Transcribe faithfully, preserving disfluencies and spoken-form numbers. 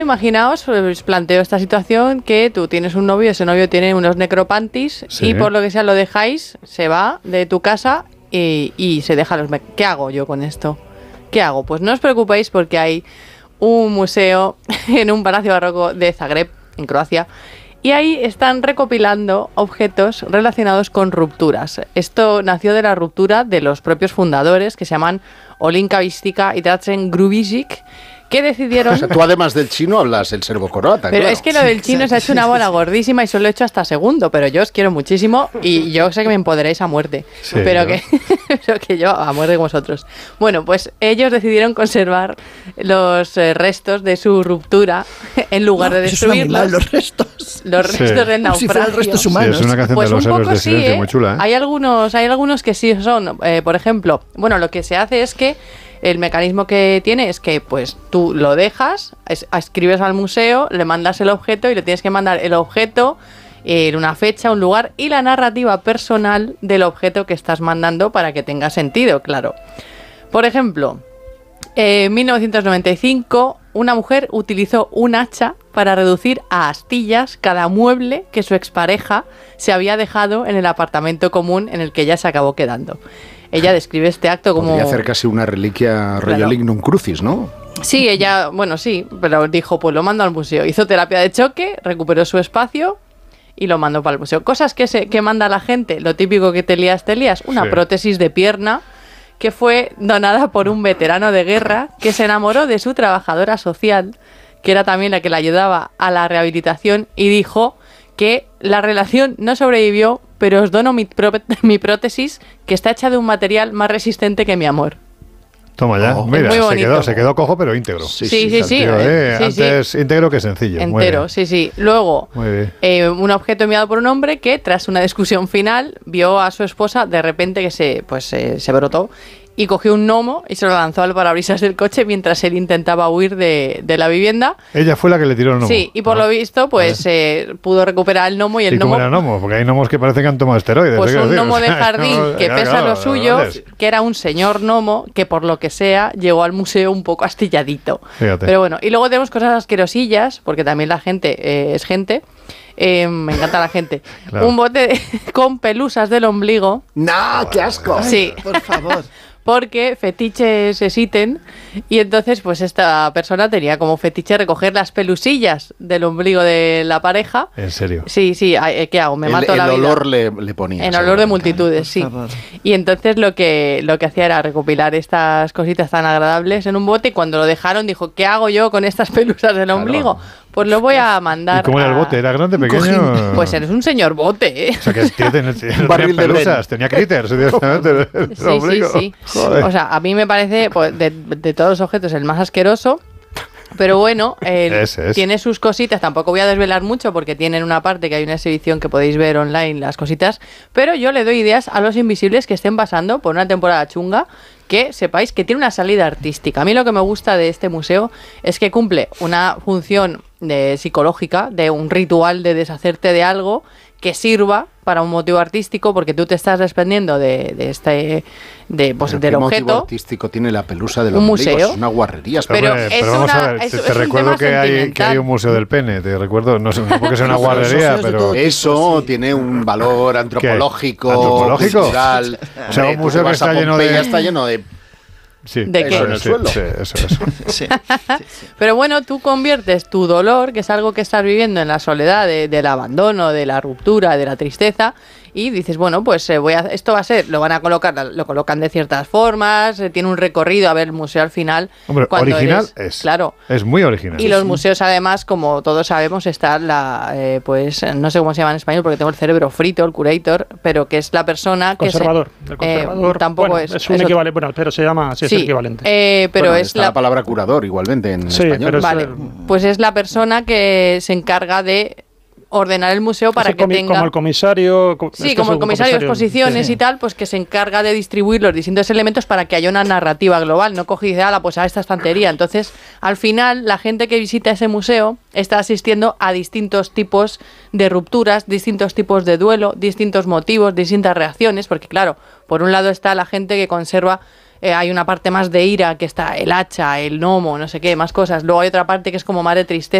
Imaginaos, os planteo esta situación que tú tienes un novio, ese novio tiene unos necropantis sí. y por lo que sea lo dejáis, se va de tu casa y, y se deja los... ¿Qué hago yo con esto? ¿Qué hago? Pues no os preocupéis porque hay un museo en un palacio barroco de Zagreb, en Croacia, y ahí están recopilando objetos relacionados con rupturas. Esto nació de la ruptura de los propios fundadores, que se llaman Olinka Vistica y Drazen Grubišić, que decidieron... O sea, tú además del chino hablas el serbo-croata, Pero claro. es que lo del chino se ha hecho una bola gordísima y solo he hecho hasta segundo, pero yo os quiero muchísimo y yo sé que me empoderáis a muerte, sí, pero, ¿no? que, pero que yo a muerte con vosotros. Bueno, pues ellos decidieron conservar los eh, restos de su ruptura en lugar no, de destruirlos. Mal, los restos. Los restos sí. del naufragio. Si fueran restos humanos. Sí, es una canción pues de los héroes de silencio sí, ¿eh? muy chula. ¿eh? Hay algunos, hay algunos que sí son, eh, por ejemplo, bueno, lo que se hace es que el mecanismo que tiene es que pues tú lo dejas, es, escribes al museo, le mandas el objeto y le tienes que mandar el objeto, eh, una fecha, un lugar y la narrativa personal del objeto que estás mandando para que tenga sentido, claro. Por ejemplo, eh, en mil novecientos noventa y cinco una mujer utilizó un hacha para reducir a astillas cada mueble que su expareja se había dejado en el apartamento común en el que ella se acabó quedando. Ella describe este acto como... Podría hacer casi una reliquia rollo claro. lignum crucis, ¿no? Sí, ella, bueno, sí, pero dijo, pues lo mando al museo. Hizo terapia de choque, recuperó su espacio y lo mandó para el museo. Cosas que, se, que manda la gente, lo típico que te lías, te lías, una sí. prótesis de pierna que fue donada por un veterano de guerra que se enamoró de su trabajadora social, que era también la que le ayudaba a la rehabilitación, y dijo que la relación no sobrevivió, pero os dono mi, pró mi prótesis, que está hecha de un material más resistente que mi amor. Toma ya, oh, mira, se quedó, se quedó cojo pero íntegro. Sí, sí, sí. sí, tío, eh, sí antes sí. íntegro que sencillo. Entero, sí, sí. Luego, eh, un objeto enviado por un hombre que, tras una discusión final, vio a su esposa de repente que se, pues, eh, se brotó y cogió un gnomo y se lo lanzó al parabrisas del coche mientras él intentaba huir de, de la vivienda. Ella fue la que le tiró el gnomo. Sí, y por ah, lo visto, pues eh, pudo recuperar el gnomo y el ¿Y gnomo... cómo era el gnomo? Porque hay gnomos que parece que han tomado esteroides. Pues un decir, gnomo o sea, de jardín no, que claro, pesa claro, lo suyo, vale. que era un señor gnomo que por lo que sea llegó al museo un poco astilladito. Fíjate. Pero bueno, y luego tenemos cosas asquerosillas, porque también la gente eh, es gente. Eh, me encanta la gente. Claro. Un bote de, con pelusas del ombligo. ¡No! ¡Qué asco! Sí. Por favor. Porque fetiches existen y entonces pues esta persona tenía como fetiche recoger las pelusillas del ombligo de la pareja. ¿En serio? Sí, sí, ¿qué hago? Me el, mato el la vida. El olor le, le ponía. En olor de multitudes, sí. Y entonces lo que, lo que hacía era recopilar estas cositas tan agradables en un bote y cuando lo dejaron dijo, ¿qué hago yo con estas pelusas del ombligo? Claro. Pues lo voy a mandar. ¿Y cómo a... era el bote? ¿Era grande, pequeño? Pues eres un señor bote, ¿eh? O sea, que tiene, tiene, no tenía pelusas, tenía critters directamente. El sí, sí, sí. Joder. O sea, a mí me parece, pues, de, de todos los objetos, el más asqueroso. Pero bueno, eh, es, es. tiene sus cositas. Tampoco voy a desvelar mucho porque tienen una parte que hay una exhibición que podéis ver online, las cositas. Pero yo le doy ideas a los invisibles que estén pasando por una temporada chunga, que sepáis que tiene una salida artística. A mí lo que me gusta de este museo es que cumple una función de psicológica, de un ritual de deshacerte de algo que sirva para un motivo artístico, porque tú te estás desprendiendo de, de este de, pues, del ¿qué objeto. motivo artístico tiene la pelusa del un ombligo? museo. Es una guarrería. Pero, pero, es pero vamos una, a ver, es, te, es te recuerdo que hay, que hay un museo del pene, te recuerdo, no sé, no porque sea una guarrería, pero... Eso tiene un valor antropológico, ¿Antropológico? cultural. O sea, un museo que está lleno de... está lleno de... Sí, ¿de qué? Eso en el sí, suelo. Sí, eso, eso. Sí, sí, sí. Pero bueno, tú conviertes tu dolor, que es algo que estás viviendo en la soledad, de, del abandono, de la ruptura, de la tristeza, y dices, bueno, pues eh, voy a, esto va a ser, lo van a colocar, lo colocan de ciertas formas, eh, tiene un recorrido, a ver, el museo al final... Hombre, original eres, es, claro. Es muy original. Y los museos, además, como todos sabemos, está la, eh, pues, no sé cómo se llama en español, porque tengo el cerebro frito, el curator, pero que es la persona que... Conservador. Se, el conservador. Eh, tampoco bueno, es... Es un equivalente, bueno, pero se llama, sí, sí, es el equivalente. Eh, pero bueno, es está la... la palabra curador, igualmente, en sí, español. Pero vale, es, pues es la persona que se encarga de ordenar el museo para que comi tenga... Como el comisario... Sí, es como el comisario de exposiciones sí. y tal, pues que se encarga de distribuir los distintos elementos para que haya una narrativa global. No coge y dice, ala, pues a esta estantería. Entonces, al final, la gente que visita ese museo está asistiendo a distintos tipos de rupturas, distintos tipos de duelo, distintos motivos, distintas reacciones, porque claro, por un lado está la gente que conserva eh, hay una parte más de ira, que está el hacha, el gnomo, no sé qué, más cosas. Luego hay otra parte que es como más de tristeza,